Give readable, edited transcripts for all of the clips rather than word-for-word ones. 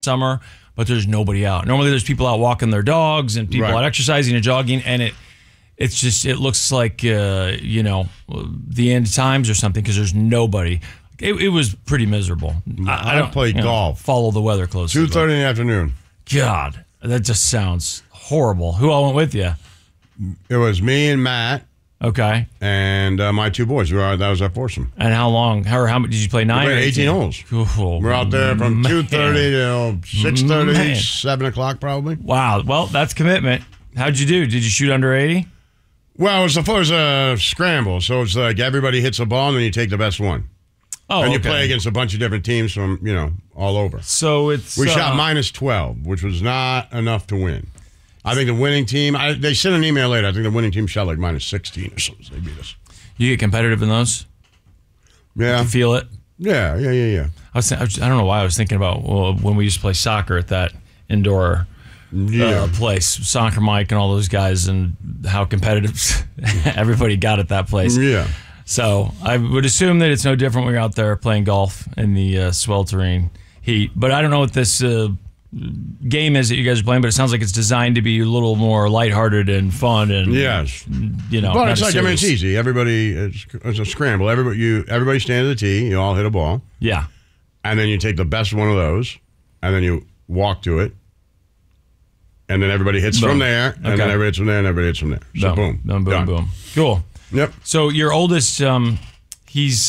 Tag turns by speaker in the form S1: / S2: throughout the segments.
S1: summer, but there's nobody out. Normally there's people out walking their dogs and people out exercising and jogging, and it looks like the end of times or something because there's nobody. It was pretty miserable.
S2: I don't play golf.
S1: Follow the weather closely.
S2: 2:30 in the afternoon.
S1: God, that just sounds horrible. Who all went with you?
S2: It was me and Matt.
S1: Okay.
S2: And my two boys. That was our foursome.
S1: And how long? How much did you play? 9 or
S2: 18 holes.
S1: Oh,
S2: we're out there from 2:30 to 6:30, 7 o'clock probably.
S1: Wow. Well, that's commitment. How'd you do? Did you shoot under 80?
S2: Well, it was a scramble. So it's like everybody hits a ball and then you take the best one.
S1: Oh,
S2: and you play against a bunch of different teams from, all over.
S1: So
S2: we shot -12, which was not enough to win. I think the winning team, they sent an email later. I think the winning team shot like -16 or something. So they beat us.
S1: You get competitive in those?
S2: Yeah.
S1: You feel it?
S2: Yeah.
S1: I don't know why I was thinking about when we used to play soccer at that indoor place, Soccer Mike and all those guys, and how competitive everybody got at that place.
S2: Yeah.
S1: So I would assume that it's no different when you're out there playing golf in the sweltering heat. But I don't know what this game is that you guys are playing, but it sounds like it's designed to be a little more lighthearted and fun. And
S2: yes,
S1: but
S2: it's like it's easy. It's a scramble. Everybody stand at the tee. You all hit a ball.
S1: Yeah,
S2: and then you take the best one of those, and then you walk to it. And then everybody hits from there, and then everybody hits from there, and everybody hits from there. So boom.
S1: Boom. Cool.
S2: Yep.
S1: So your oldest, he's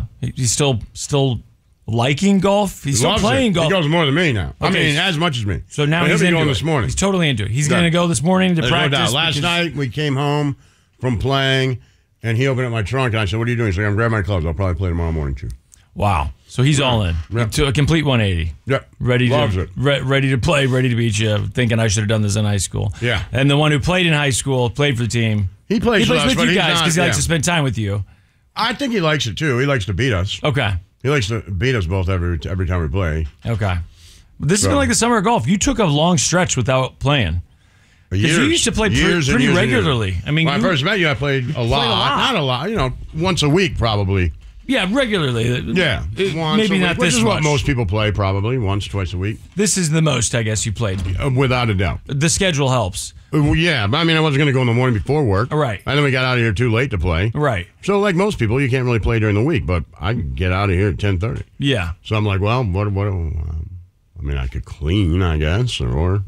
S1: still liking golf. He's still playing golf.
S2: He goes more than me now. Okay. I mean, as much as me.
S1: So now he's
S2: going this morning.
S1: He's totally into it. He's going to go this morning to practice.
S2: No doubt. Last night we came home from playing, and he opened up my trunk, and I said, "What are you doing?" He's like, "I'm grabbing my clubs. I'll probably play tomorrow morning too."
S1: Wow. So he's all in to a complete 180.
S2: Yep.
S1: Loves it. Ready to play, ready to beat you, thinking I should have done this in high school.
S2: Yeah.
S1: And the one who played in high school, played for the team.
S2: He plays with
S1: you guys because he likes to spend time with you.
S2: I think he likes it too. He likes to beat us.
S1: Okay.
S2: He likes to beat us both every time we play.
S1: Okay. This has been like the summer of golf. You took a long stretch without playing. Because you used to play pretty regularly. I mean,
S2: when I first met you, I played a lot. Not a lot. Once a week probably.
S1: Yeah, regularly.
S2: Yeah.
S1: Maybe not this much.
S2: Which is what most people play probably, once, twice a week.
S1: This is the most, I guess, you played.
S2: Without a doubt.
S1: The schedule helps.
S2: Yeah, but I mean, I wasn't going to go in the morning before work.
S1: Right.
S2: And then we got out of here too late to play.
S1: Right.
S2: So like most people, you can't really play during the week, but I can get out of here at 10:30.
S1: Yeah.
S2: So I'm like, well, what I mean, I could clean, I guess, or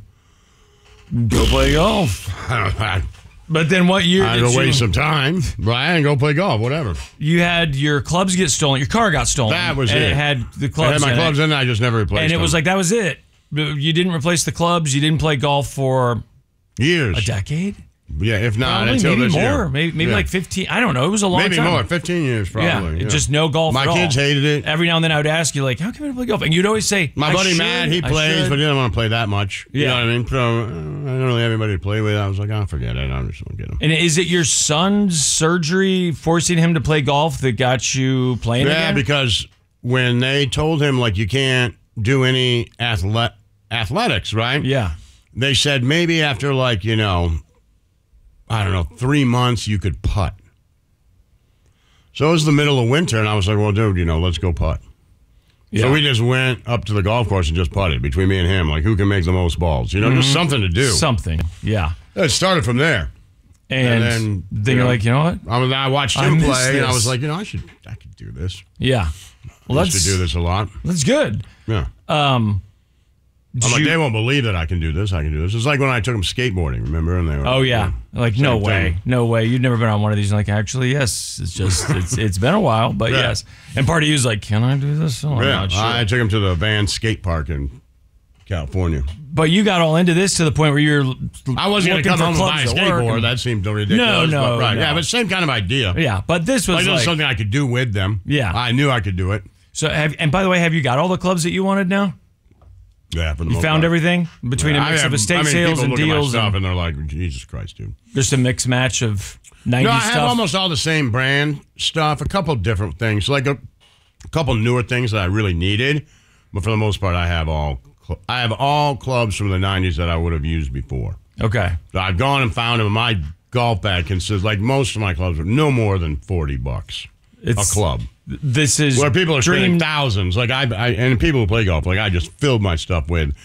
S1: go play golf. But then what year
S2: did you waste some time, Brian, and go play golf, whatever.
S1: You had your clubs get stolen. Your car got stolen.
S2: That was it.
S1: And it had the clubs
S2: I had my clubs in it. I just never replaced them.
S1: And it was like, that was it. You didn't replace the clubs. You didn't play golf for
S2: years.
S1: A decade?
S2: Yeah, if not,
S1: probably,
S2: until
S1: maybe
S2: this
S1: more.
S2: year.
S1: Maybe like 15. I don't know. It was a long time.
S2: Maybe more. 15 years probably.
S1: Yeah. Just no golf
S2: My
S1: at all.
S2: kids hated it.
S1: Every now and then I would ask you, like, how come you play golf? And you'd always say,
S2: my buddy Matt, he plays, but he didn't want to play that much.
S1: Yeah.
S2: You know what I mean? So I don't really have anybody to play with. I was like, oh, forget it. I'm just going to get him.
S1: And is it your son's surgery forcing him to play golf that got you playing again?
S2: Yeah, because when they told him, like, you can't do any athletics, right?
S1: Yeah.
S2: They said maybe after, like, I don't know, 3 months you could putt. So it was the middle of winter, and I was like, well, dude, let's go putt. Yeah. So we just went up to the golf course and just putted between me and him, like who can make the most balls. Just something to do.
S1: Something, yeah.
S2: It started from there.
S1: And then you're like, you know what?
S2: I watched him play, and I was like, I could do this.
S1: Yeah.
S2: Well, I used to do this a lot.
S1: That's good.
S2: Yeah. I'm like, they won't believe that I can do this. I can do this. It's like when I took them skateboarding, remember? And they were,
S1: like, no way. No way. You'd never been on one of these. And like, actually, yes. It's just, it's been a while, but yes. And part of you is like, can I do this? Oh, I'm not sure.
S2: I took them to the Van skate park in California.
S1: But you got all into this to the point where
S2: I wasn't going to come home and buy a skateboard. That seemed ridiculous. No. Yeah, but same kind of idea.
S1: Yeah, but this was
S2: like something I could do with them.
S1: Yeah.
S2: I knew I could do it.
S1: So, and by the way, have you got all the clubs that you wanted now?
S2: Yeah, for the
S1: most part. You found everything between a mix of estate sales and deals,
S2: at my stuff and they're like, Jesus Christ, dude!
S1: Just a mixed match of 90s stuff.
S2: No, I have almost all the same brand stuff. A couple different things, like a couple newer things that I really needed, but for the most part, I have all clubs from the 90s that I would have used before.
S1: Okay,
S2: so I've gone and found them. My golf bag consists, like most of my clubs, are no more than $40.
S1: It's
S2: a club.
S1: This is
S2: where people are spending
S1: dream.
S2: thousands. Like and people who play golf, like I just filled my stuff with